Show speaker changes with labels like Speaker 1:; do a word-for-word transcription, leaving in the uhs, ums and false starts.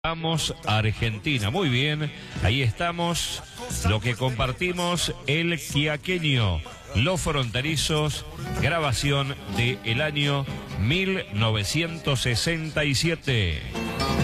Speaker 1: Vamos a Argentina, muy bien, ahí estamos, lo que compartimos, el quiaqueño, Los Fronterizos, grabación del año mil novecientos sesenta y siete.